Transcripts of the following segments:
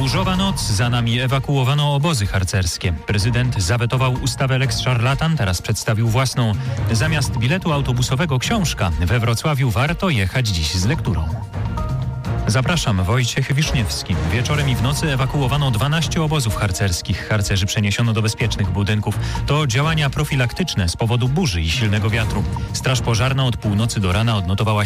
Burzowa noc, za nami ewakuowano obozy harcerskie. Prezydent zawetował ustawę Lex Szarlatan, teraz przedstawił własną. Zamiast biletu autobusowego książka. We Wrocławiu warto jechać dziś z lekturą. Zapraszam, Wojciech Wiszniewski. Wieczorem i w nocy ewakuowano 12 obozów harcerskich. Harcerzy przeniesiono do bezpiecznych budynków. To działania profilaktyczne z powodu burzy i silnego wiatru. Straż pożarna od północy do rana odnotowała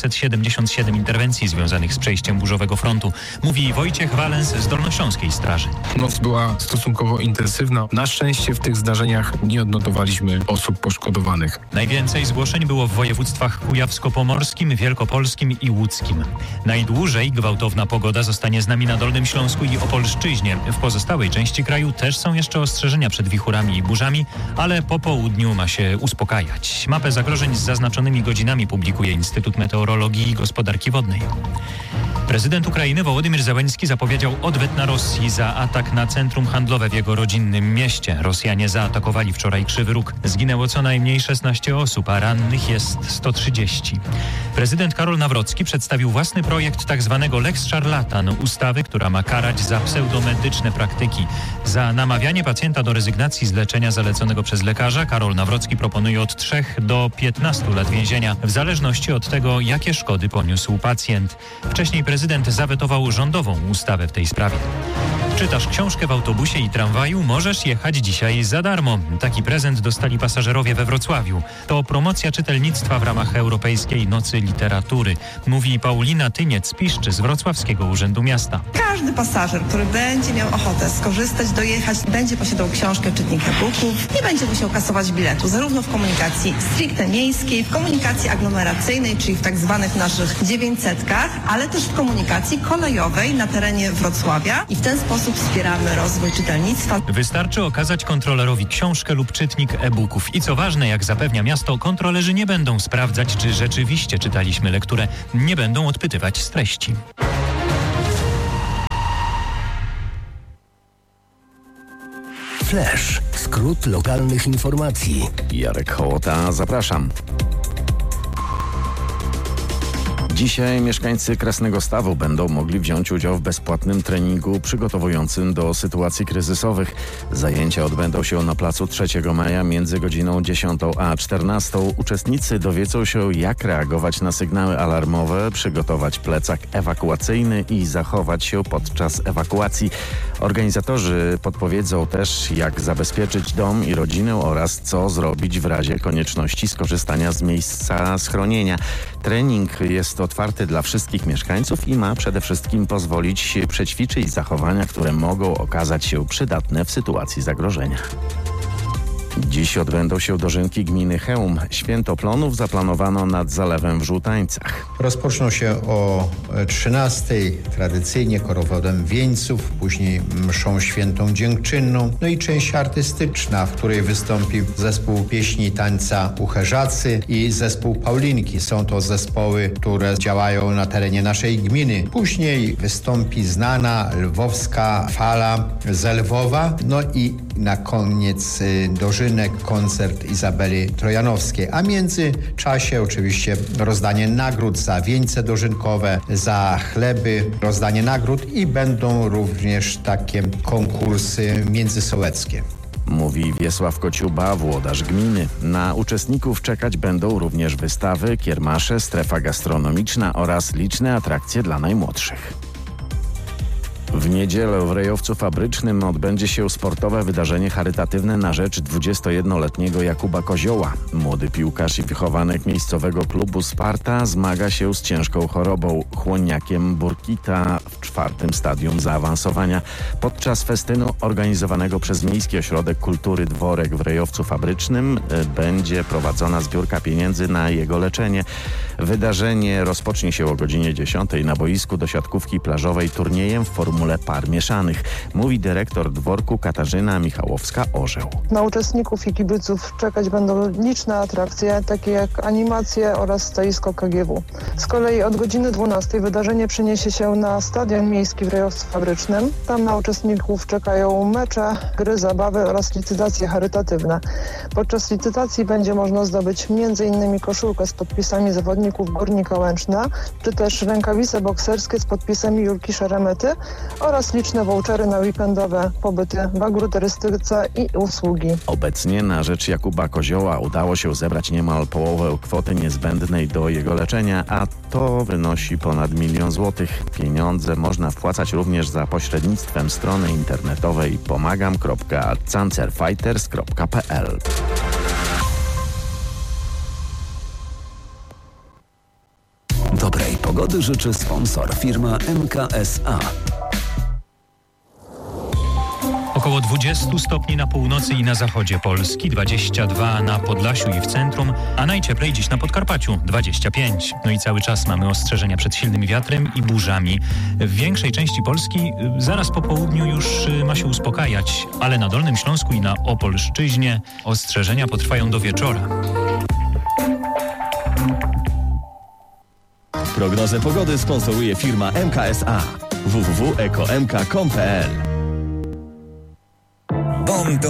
777 interwencji związanych z przejściem burzowego frontu. Mówi Wojciech Walens z Dolnośląskiej Straży. Noc była stosunkowo intensywna. Na szczęście w tych zdarzeniach nie odnotowaliśmy osób poszkodowanych. Najwięcej zgłoszeń było w województwach kujawsko-pomorskim, wielkopolskim i łódzkim. Najdłużej gwałtowna pogoda zostanie z nami na Dolnym Śląsku i Opolszczyźnie. W pozostałej części kraju też są jeszcze ostrzeżenia przed wichurami i burzami, ale po południu ma się uspokajać. Mapę zagrożeń z zaznaczonymi godzinami publikuje Instytut Meteorologii i Gospodarki Wodnej. Prezydent Ukrainy Wołodymyr Zełenski zapowiedział odwet na Rosji za atak na centrum handlowe w jego rodzinnym mieście. Rosjanie zaatakowali wczoraj Krzywy Róg. Zginęło co najmniej 16 osób, a rannych jest 130. Prezydent Karol Nawrocki przedstawił własny projekt tzw. Lex Szarlatan, ustawy, która ma karać za pseudomedyczne praktyki. Za namawianie pacjenta do rezygnacji z leczenia zaleconego przez lekarza Karol Nawrocki proponuje od 3 do 15 lat więzienia, w zależności od tego, jakie szkody poniósł pacjent. Wcześniej prezydent zawetował rządową ustawę w tej sprawie. Czytasz książkę w autobusie i tramwaju? Możesz jechać dzisiaj za darmo. Taki prezent dostali pasażerowie we Wrocławiu. To promocja czytelnictwa w ramach Europejskiej Nocy Literatury. Mówi Paulina Tyniec-Piszczy z Wrocławskiego Urzędu Miasta. Każdy pasażer, który będzie miał ochotę skorzystać, dojechać, będzie posiadał książkę, czytnik e-booków, nie będzie musiał kasować biletu, zarówno w komunikacji stricte miejskiej, w komunikacji aglomeracyjnej, czyli w tak zwanych naszych 900-kach, ale też w komunikacji kolejowej na terenie Wrocławia i w ten sposób wspieramy rozwój czytelnictwa. Wystarczy okazać kontrolerowi książkę lub czytnik e-booków. I co ważne, jak zapewnia miasto, kontrolerzy nie będą sprawdzać, czy rzeczywiście czytaliśmy lekturę. Nie będą odpytywać z treści. Flash. Skrót lokalnych informacji. Jarek Hołota, zapraszam. Dzisiaj mieszkańcy Krasnego Stawu będą mogli wziąć udział w bezpłatnym treningu przygotowującym do sytuacji kryzysowych. Zajęcia odbędą się na placu 3 maja między godziną 10 a 14. Uczestnicy dowiedzą się, jak reagować na sygnały alarmowe, przygotować plecak ewakuacyjny i zachować się podczas ewakuacji. Organizatorzy podpowiedzą też, jak zabezpieczyć dom i rodzinę oraz co zrobić w razie konieczności skorzystania z miejsca schronienia. Trening jest otwarty dla wszystkich mieszkańców i ma przede wszystkim pozwolić przećwiczyć zachowania, które mogą okazać się przydatne w sytuacji zagrożenia. Dziś odbędą się dożynki gminy Chełm. Święto Plonów zaplanowano nad zalewem w Żółtańcach. Rozpoczną się o 13:00 tradycyjnie korowodem wieńców, później mszą świętą dziękczynną, no i część artystyczna, w której wystąpi zespół pieśni i tańca Ucherzacy i zespół Paulinki. Są to zespoły, które działają na terenie naszej gminy. Później wystąpi znana lwowska fala z Lwowa, no i na koniec dożynek, koncert Izabeli Trojanowskiej, a w międzyczasie oczywiście rozdanie nagród za wieńce dożynkowe, za chleby, rozdanie nagród i będą również takie konkursy międzysołeckie. Mówi Wiesław Kociuba, włodarz gminy. Na uczestników czekać będą również wystawy, kiermasze, strefa gastronomiczna oraz liczne atrakcje dla najmłodszych. W niedzielę w Rejowcu Fabrycznym odbędzie się sportowe wydarzenie charytatywne na rzecz 21-letniego Jakuba Kozioła. Młody piłkarz i wychowanek miejscowego klubu Sparta zmaga się z ciężką chorobą, chłoniakiem burkita w 4. stadium zaawansowania. Podczas festynu organizowanego przez Miejski Ośrodek Kultury Dworek w Rejowcu Fabrycznym będzie prowadzona zbiórka pieniędzy na jego leczenie. Wydarzenie rozpocznie się o godzinie 10 na boisku do siatkówki plażowej turniejem w formule par mieszanych, mówi dyrektor dworku Katarzyna Michałowska-Orzeł. Na uczestników i kibiców czekać będą liczne atrakcje, takie jak animacje oraz stoisko KGW. Z kolei od godziny 12 wydarzenie przeniesie się na Stadion Miejski w Rejowcu Fabrycznym. Tam na uczestników czekają mecze, gry, zabawy oraz licytacje charytatywne. Podczas licytacji będzie można zdobyć m.in. koszulkę z podpisami zawodników Górnika Łęczna, czy też rękawice bokserskie z podpisem Julki Szeremety oraz liczne vouchery na weekendowe pobyty w agroturystyce i usługi. Obecnie na rzecz Jakuba Kozioła udało się zebrać niemal połowę kwoty niezbędnej do jego leczenia, a to wynosi ponad 1 000 000 złotych. Pieniądze można wpłacać również za pośrednictwem strony internetowej pomagam.cancerfighters.pl. Dobrej pogody życzy sponsor, firma MKSA. Około 20 stopni na północy i na zachodzie Polski, 22 na Podlasiu i w centrum, a najcieplej dziś na Podkarpaciu, 25. No i cały czas mamy ostrzeżenia przed silnym wiatrem i burzami. W większej części Polski zaraz po południu już ma się uspokajać, ale na Dolnym Śląsku i na Opolszczyźnie ostrzeżenia potrwają do wieczora. Prognozę pogody sponsoruje firma MKSA. www.ekomk.pl